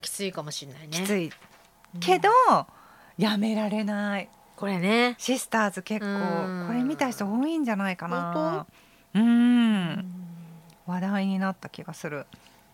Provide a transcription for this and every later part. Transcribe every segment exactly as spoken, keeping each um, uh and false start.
きついかもしれないね。 きついけど、うん、やめられないこれね。 シスターズ結構これ見た人多いんじゃないかな。うーん、 うん話題になった気がする。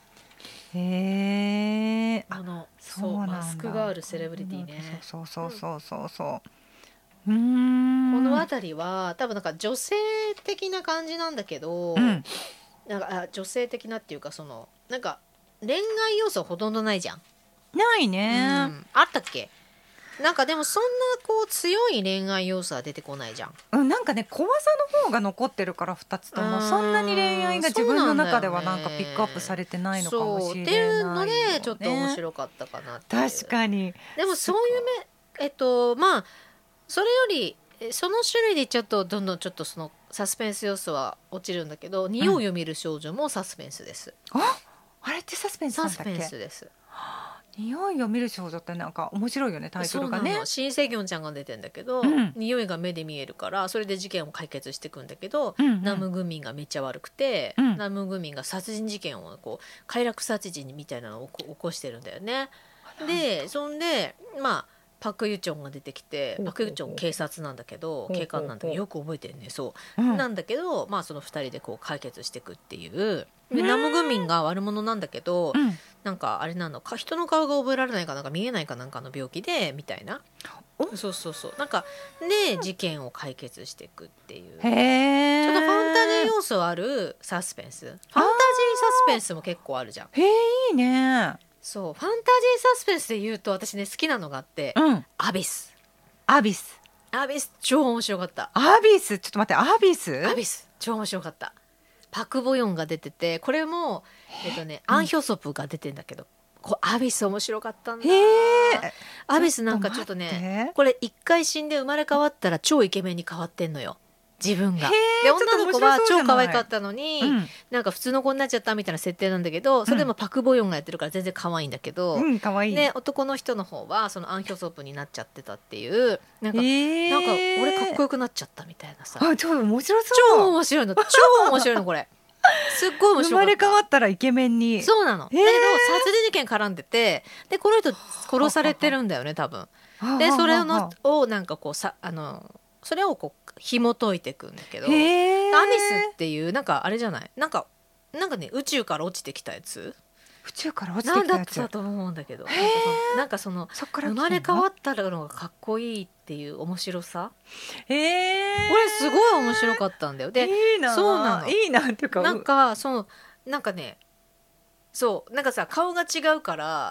へえ、 あのそうなんだ。 マスクがあるセレブリティね。 そうそうそうそうそう。うーん、 この辺りは多分なんか女性的な感じなんだけど、 うん、 なんかあ女性的なっていうかそのなんか恋愛要素ほとんどないじゃん。 ないね、 うん、あったっけ。なんかでもそんなこう強い恋愛要素は出てこないじゃん。 うん、なんかね怖さの方が残ってるからふたつともそんなに恋愛が自分の中ではなんかピックアップされてないのかもしれないよね。 そうっていうのでちょっと面白かったかなっていう。 確かに。 でもそういう目えっとまあそれよりその種類でちょっとどんどんちょっとそのサスペンス要素は落ちるんだけど、匂いを見る少女もサスペンスです、 うん、ああれってサスペンスなんだっけ。 サスペンスです。 匂いを見る少女ってなんか面白いよねタイトルがね。 そうなの。シン・セギョンちゃんが出てんだけど、うん、匂いが目で見えるからそれで事件を解決していくんだけど、うんうん、ナムグミンがめっちゃ悪くて、うん、ナムグミンが殺人事件をこう快楽殺人みたいなのを起こしてるんだよね。でそんでまあパクユチョンが出てきて、パクユチョン警察なんだけど警官なんだけどよく覚えてるね。そう、うん、なんだけどまあそのふたりでこう解決していくっていうでナムグミンが悪者なんだけど、うん、なんかあれなのか人の顔が覚えられないかなんか見えないかなんかの病気でみたいな。そうそうそうなんかで事件を解決していくっていうへちょっとファンタジー要素あるサスペンス。ファンタジーサスペンスも結構あるじゃん。 へえいいね。 そうファンタジーサスペンスで言うと私ね好きなのがあって、うん、アビスアビスアビス超面白かった。 アビスちょっと待ってアビスアビス超面白かった。パクボヨンが出ててこれもえっとねアンヒョソプが出てんだけど、こアビス面白かったんだ。 へアビスなんかちょっとねこれ一回死んで生まれ変わったら超イケメンに変わってんのよ自分が。で女の子は超可愛かったのに、うん、なんか普通の子になっちゃったみたいな設定なんだけど、それでもパクボヨンがやってるから全然可愛いんだけど、 うん、可愛いで男の人の方はそのアンヒョソプになっちゃってたっていうなんか、なんか俺かっこよくなっちゃったみたいなさ。 あ超面白そう。 超面白いの超面白いのこれすっごい面白かった。 生まれ変わったらイケメンに。 そうなの。だけど殺人事件絡んでてでこの人殺されてるんだよね多分。でそれのをなんかこうさあのそれをこう紐解いていくんだけど、アビスっていうなんかあれじゃないなんかなんかね宇宙から落ちてきたやつ。 宇宙から落ちてきたやつなんだったと思うんだけど、なんかその生まれ変わったのがかっこいいっていう面白さ。 へーこれすごい面白かったんだよ。でいいなそうなのいいなっていうかなんかそのなんかねそうなんかさ顔が違うから、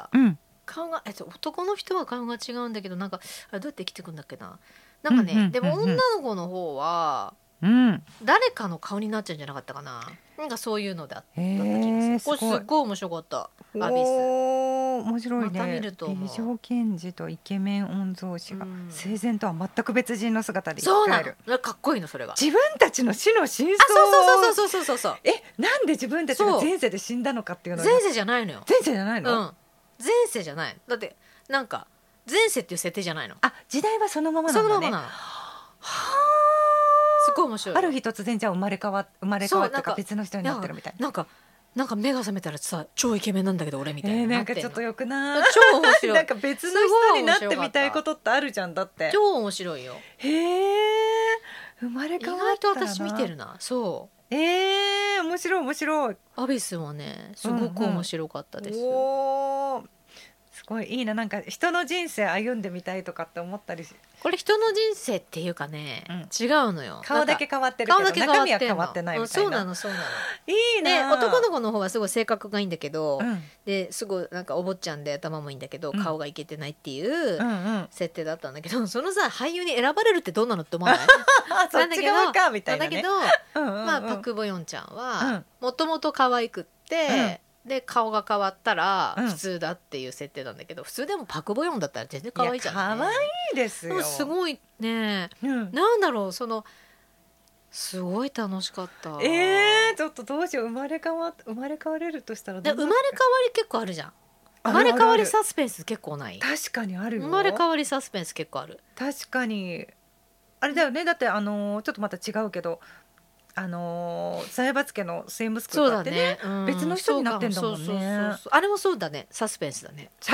うん、 顔がえっと男の人は顔が違うんだけどなんかあれどうやって生きてくんだっけななんかね、うんうんうんうん、でも女の子の方は、うん、誰かの顔になっちゃうんじゃなかったかな。なんかそういうのだった気がする。これすっごい面白かった。アビス面白いね。 また見ると思う。 美女検事とイケメン御曹司が、うん、生前とは全く別人の姿でそうなの。かっこいいのそれが。 自分たちの死の真相。 あそうそうそうそうそうそうそう。 えなんで自分たちが前世で死んだのかっていうの。 前世じゃないのよ。 前世じゃないの、 うん、前世じゃない。だってなんか前世っていう設定じゃないの。 あ時代はそのままなんだね。 そのままなの。はあすごい面白い。 ある日突然じゃあ生まれ変わ生まれ変わったか別の人になってるみたいな。 なんかなんか目が覚めたらさ超イケメンなんだけど俺みたいな、えー、 なんかちょっとよくない。 超面白いなんか別の人になってみたいことってあるじゃんだって。 超面白いよ。 へえ生まれ変わったらな。 意外と私見てるな。そうえー、面白い面白い。 アビスもねすごく面白かったです、 うんうん、おーすごいいいな。なんか人の人生歩んでみたいとかって思ったりし。 これ人の人生っていうかね、うん、違うのよ。 顔だけ変わってるけど中身は変わってないみたいな。 そうなのそうなの。 いいな。 で男の子の方はすごい性格がいいんだけど、うん、ですごいなんかお坊ちゃんで頭もいいんだけど、うん、顔がいけてないっていう設定だったんだけど、うんうん、そのさ俳優に選ばれるってどうなのって思わないそっち側かみたいなね。 だけど、うんうんうん、まあ、パクボヨンちゃんはもともと可愛くって、うん、で顔が変わったら普通だっていう設定なんだけど、うん、普通でもパクボヨンだったら全然可愛いじゃん、ね、 可愛いですよ。 すごいね、うん、なんだろうそのすごい楽しかった。 えー、ちょっとどうしよう。生まれ変わ生まれ変われるとしたらど生まれ変わり結構あるじゃん。生まれ変わりサスペンス結構ない。 確かにあるよ。 生まれ変わりサスペンス結構ある。 確かにあれだよね。だってあのー、ちょっとまた違うけどあのー、財閥家の末息子だってね、 そうだね、うん、 別の人になってんだもんね。 そうかもそうそうそうそう、あれもそうだね、サスペンスだね。